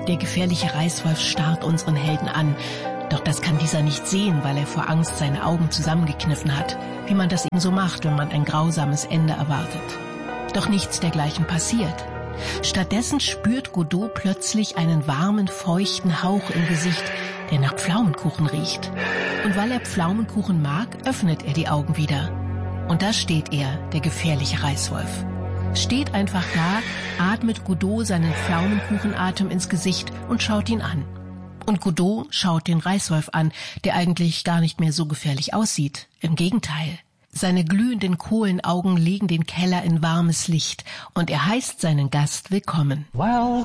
Der gefährliche Reißwolf starrt unseren Helden an. Doch das kann dieser nicht sehen, weil er vor Angst seine Augen zusammengekniffen hat, wie man das eben so macht, wenn man ein grausames Ende erwartet. Doch nichts dergleichen passiert. Stattdessen spürt Godot plötzlich einen warmen, feuchten Hauch im Gesicht, der nach Pflaumenkuchen riecht. Und weil er Pflaumenkuchen mag, öffnet er die Augen wieder. Und da steht er, der gefährliche Reißwolf. Steht einfach da, atmet Godot seinen Pflaumenkuchenatem ins Gesicht und schaut ihn an. Und Godot schaut den Reißwolf an, der eigentlich gar nicht mehr so gefährlich aussieht. Im Gegenteil. Seine glühenden Kohlenaugen legen den Keller in warmes Licht und er heißt seinen Gast willkommen. Well.